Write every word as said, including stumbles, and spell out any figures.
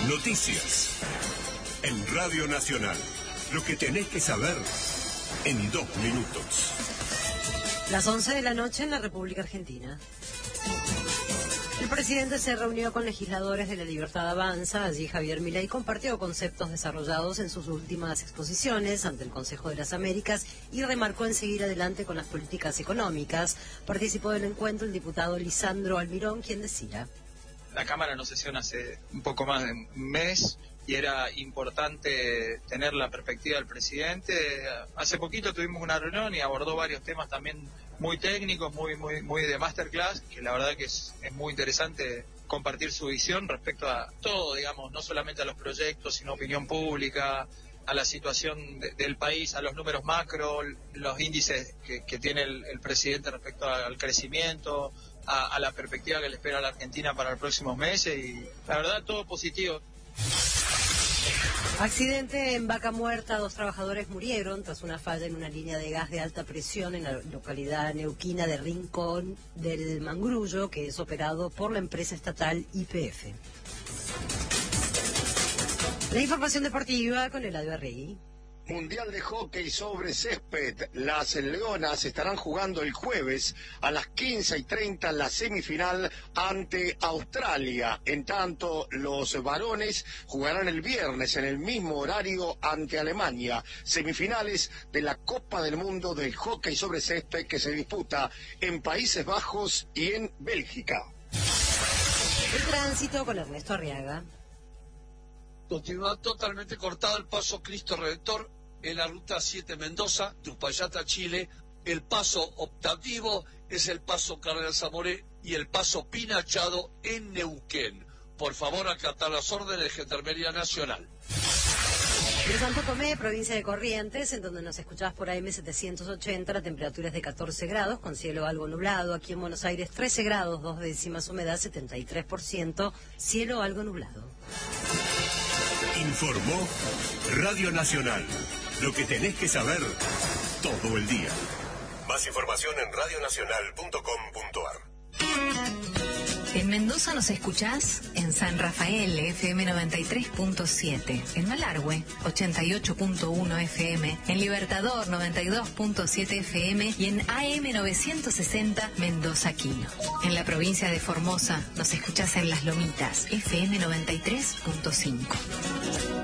Noticias. En Radio Nacional. Lo que tenés que saber en dos minutos. Las once de la noche en la República Argentina. El presidente se reunió con legisladores de La Libertad Avanza. Allí Javier Milei compartió conceptos desarrollados en sus últimas exposiciones ante el Consejo de las Américas y remarcó en seguir adelante con las políticas económicas. Participó del encuentro el diputado Lisandro Almirón, quien decía: La Cámara no sesiona hace un poco más de un mes y era importante tener la perspectiva del presidente. Hace poquito tuvimos una reunión y abordó varios temas también muy técnicos, muy muy muy de masterclass, que la verdad que es, es muy interesante compartir su visión respecto a todo, digamos, no solamente a los proyectos, sino opinión pública, a la situación de, del país, a los números macro, los índices que, que tiene el, el presidente respecto al crecimiento, a, a la perspectiva que le espera a la Argentina para los próximos meses, y la verdad todo positivo. Accidente en Vaca Muerta, dos trabajadores murieron tras una falla en una línea de gas de alta presión en la localidad neuquina de Rincón del Mangrullo, que es operado por la empresa estatal Y P F. La información deportiva con Eladio Arregui. Mundial de Hockey sobre Césped. Las Leonas estarán jugando el jueves a las quince y treinta la semifinal ante Australia. En tanto, los varones jugarán el viernes en el mismo horario ante Alemania. Semifinales de la Copa del Mundo del Hockey sobre Césped que se disputa en Países Bajos y en Bélgica. El tránsito con Ernesto Arriaga. Continúa totalmente cortado el paso Cristo Redentor en la ruta siete Mendoza, de Uspallata, Chile. El paso optativo es el paso Cardenal Zamoré y el paso Pinachado en Neuquén. Por favor, acatar las órdenes de Gendarmería Nacional. En Santo Tomé, provincia de Corrientes, en donde nos escuchás por A M setecientos ochenta, la temperatura es de catorce grados, con cielo algo nublado. Aquí en Buenos Aires, trece grados, dos décimas, humedad setenta y tres por ciento, cielo algo nublado. Informó Radio Nacional. Lo que tenés que saber todo el día. Más información en radio nacional punto com punto a r. En Mendoza nos escuchás en San Rafael, F M noventa y tres punto siete, en Malargüe, ochenta y ocho punto uno F M, en Libertador, noventa y dos punto siete F M y en A M novecientos sesenta Mendoza Quino. En la provincia de Formosa nos escuchás en Las Lomitas, F M noventa y tres punto cinco.